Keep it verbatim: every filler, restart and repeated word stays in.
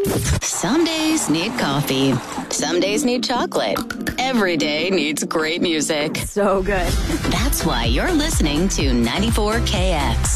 Some days need coffee. Some days need chocolate. Every day needs great music. So good. That's why you're listening to ninety-four K X.